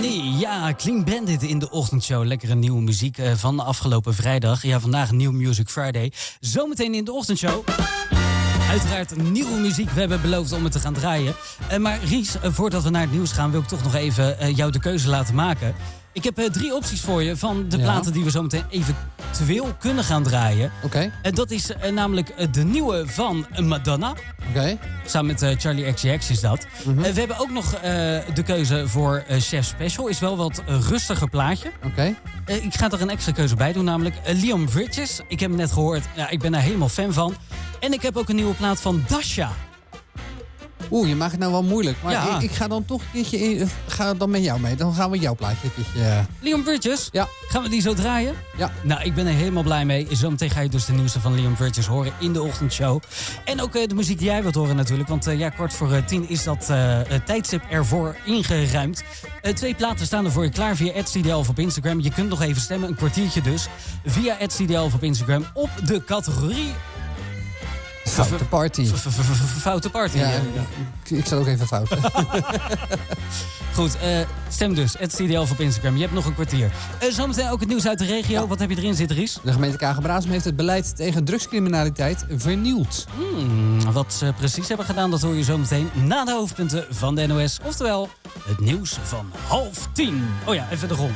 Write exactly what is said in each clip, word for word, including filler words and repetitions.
Me. Ja, Clean Bandit in de ochtendshow. Lekkere nieuwe muziek uh, van de afgelopen vrijdag. Ja, vandaag New Music Friday. Zometeen in de ochtendshow. Uiteraard nieuwe muziek. We hebben beloofd om het te gaan draaien. Uh, maar Ries, uh, voordat we naar het nieuws gaan, wil ik toch nog even uh, jou de keuze laten maken. Ik heb uh, drie opties voor je van de ja. platen die we zometeen eventueel kunnen gaan draaien. Oké. Okay. En uh, dat is uh, namelijk uh, de nieuwe van Madonna. Oké. Okay. Samen met uh, Charlie X C X is dat. Mm-hmm. Uh, we hebben ook nog uh, de keuze voor uh, Chef Special. Is wel wat uh, rustiger plaatje. Oké. Okay. Uh, ik ga er een extra keuze bij doen, namelijk uh, Leon Bridges. Ik heb hem net gehoord. Ja, ik ben daar helemaal fan van. En ik heb ook een nieuwe plaat van Dasha. Oeh, je maakt het nou wel moeilijk. Maar ja. ik, ik ga dan toch een keertje in, ga dan met jou mee. Dan gaan we jouw plaatje een keertje... Leon Bridges? Ja. Gaan we die zo draaien? Ja. Nou, ik ben er helemaal blij mee. Zometeen ga je dus de nieuwste van Leon Bridges horen in de ochtendshow. En ook uh, de muziek die jij wilt horen natuurlijk. Want uh, ja, kort voor uh, tien is dat uh, tijdstip ervoor ingeruimd. Uh, twee platen staan er voor je klaar via at C D elf op Instagram. Je kunt nog even stemmen, een kwartiertje dus. Via at C D elf op Instagram op de categorie... Foute party. Foute party. Ja, ik zat ook even fout. Goed, uh, stem dus. at C D elf op Instagram. Je hebt nog een kwartier. Uh, zometeen ook het nieuws uit de regio. Ja. Wat heb je erin zitten, Ries? De gemeente Kagen-Braassem heeft het beleid tegen drugscriminaliteit vernieuwd. Hmm, wat ze precies hebben gedaan, dat hoor je zometeen na de hoofdpunten van de N O S. Oftewel, het nieuws van half tien. Oh ja, even de grond.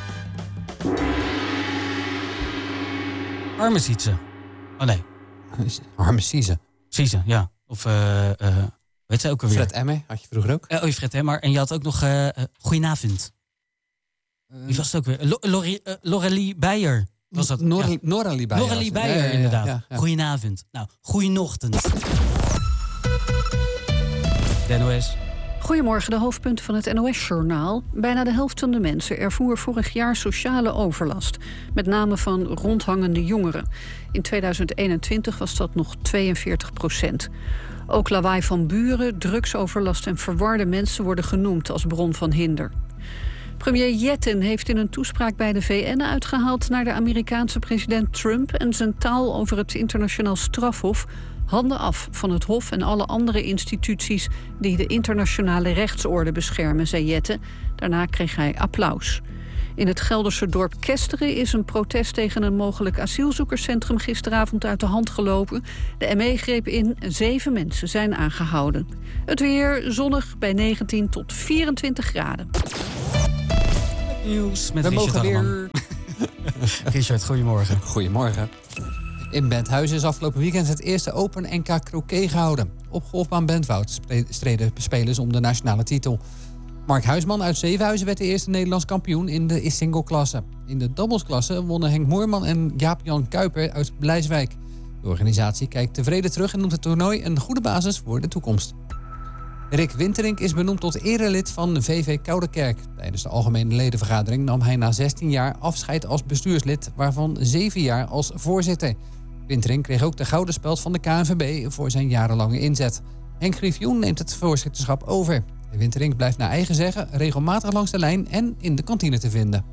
Arme Sietse. Oh nee. Arme Sietse. Sietse, ja. Of, uh, uh, weet ze ook alweer? Fred Emmer, had je vroeger ook. Uh, oh, Fred Emmer. En je had ook nog uh, uh, Goedenavond. Uh, Wie was het ook weer? L- Lori, uh, Lorelie Beijer. Was dat? Nor- ja. Noralie Beijer. Noralie Beijer, ja, ja, ja, inderdaad. Ja, ja. Goedenavond. Nou, goeienochtend. De N O S. Goedemorgen, de hoofdpunten van het N O S-journaal. Bijna de helft van de mensen ervoer vorig jaar sociale overlast. Met name van rondhangende jongeren. In tweeduizend eenentwintig was dat nog tweeënveertig procent. Ook lawaai van buren, drugsoverlast en verwarde mensen worden genoemd als bron van hinder. Premier Yellen heeft in een toespraak bij de V N uitgehaald naar de Amerikaanse president Trump en zijn taal over het internationaal strafhof. Handen af van het Hof en alle andere instituties die de internationale rechtsorde beschermen, zei Jette. Daarna kreeg hij applaus. In het Gelderse dorp Kesteren is een protest tegen een mogelijk asielzoekerscentrum gisteravond uit de hand gelopen. De M E greep in, zeven mensen zijn aangehouden. Het weer zonnig bij negentien tot vierentwintig graden. Nieuws met We Richard mogen weer... Richard, goedemorgen. Goedemorgen. In Benthuizen is afgelopen weekend het eerste Open N K Croquet gehouden. Op golfbaan Bentwoud streden spelers om de nationale titel. Mark Huisman uit Zevenhuizen werd de eerste Nederlands kampioen in de single-klasse. In de doublesklasse wonnen Henk Moorman en Jaap-Jan Kuiper uit Blijswijk. De organisatie kijkt tevreden terug en noemt het toernooi een goede basis voor de toekomst. Rick Winterink is benoemd tot erelid van V V Koudekerk. Tijdens de algemene ledenvergadering nam hij na zestien jaar afscheid als bestuurslid, waarvan zeven jaar als voorzitter. Winterink kreeg ook de gouden speld van de K N V B voor zijn jarenlange inzet. Henk Griffioen neemt het voorzitterschap over. Winterink blijft naar eigen zeggen regelmatig langs de lijn en in de kantine te vinden.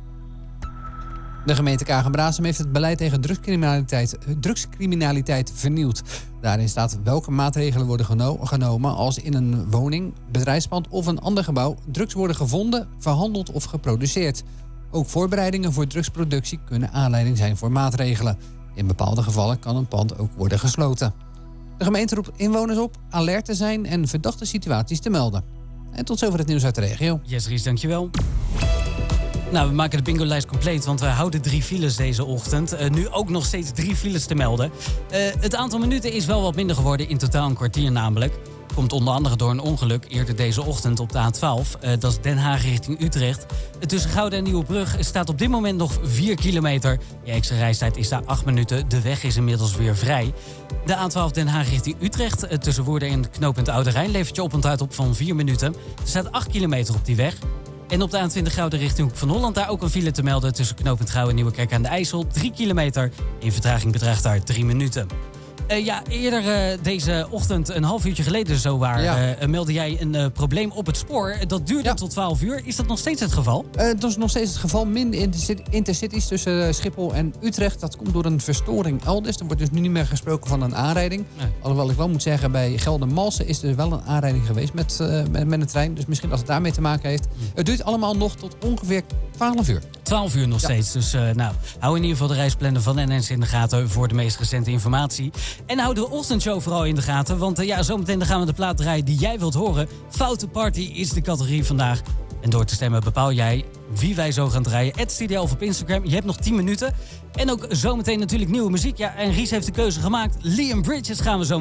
De gemeente Kagen-Braassem heeft het beleid tegen drugscriminaliteit, drugscriminaliteit vernieuwd. Daarin staat welke maatregelen worden geno- genomen als in een woning, bedrijfspand of een ander gebouw drugs worden gevonden, verhandeld of geproduceerd. Ook voorbereidingen voor drugsproductie kunnen aanleiding zijn voor maatregelen. In bepaalde gevallen kan een pand ook worden gesloten. De gemeente roept inwoners op alert te zijn en verdachte situaties te melden. En tot zover het nieuws uit de regio. Yes, Ries, dankjewel. Nou, we maken de bingo-lijst compleet, want we houden drie files deze ochtend. Uh, nu ook nog steeds drie files te melden. Uh, het aantal minuten is wel wat minder geworden, in totaal een kwartier namelijk. Komt onder andere door een ongeluk eerder deze ochtend op de A twaalf. Uh, dat is Den Haag richting Utrecht. Uh, tussen Gouda en Nieuwebrug staat op dit moment nog vier kilometer. Je extra reistijd is daar acht minuten. De weg is inmiddels weer vrij. De A twaalf Den Haag richting Utrecht. Uh, tussen Woerden en knooppunt Oude Rijn levert je oponthoud op van vier minuten. Er staat acht kilometer op die weg. En op de A twintig Gouden richting Hoek van Holland daar ook een file te melden tussen knooppunt Gouw en Nieuwekerk aan de IJssel. Drie kilometer. In vertraging bedraagt daar drie minuten. Uh, ja, eerder uh, deze ochtend, een half uurtje geleden zowaar, ja. uh, meldde jij een uh, probleem op het spoor. Dat duurde ja. tot twaalf uur. Is dat nog steeds het geval? Uh, dat is nog steeds het geval. Minder intercities tussen uh, Schiphol en Utrecht. Dat komt door een verstoring elders. Er wordt dus nu niet meer gesproken van een aanrijding. Nee. Alhoewel ik wel moet zeggen, bij Geldermalsen is er wel een aanrijding geweest met, uh, met, met een trein. Dus misschien als het daarmee te maken heeft. Mm. Het duurt allemaal nog tot ongeveer twaalf uur. twaalf uur nog ja. steeds. Dus uh, nou, hou in ieder geval de reisplanner van N S in de gaten voor de meest recente informatie. En hou de ochtendshow vooral in de gaten. Want uh, ja, zometeen dan gaan we de plaat draaien die jij wilt horen. Foute Party is de categorie vandaag. En door te stemmen bepaal jij wie wij zo gaan draaien. at Studio Elf op Instagram. Je hebt nog tien minuten. En ook zometeen natuurlijk nieuwe muziek. Ja, en Ries heeft de keuze gemaakt. Liam Bridges gaan we zo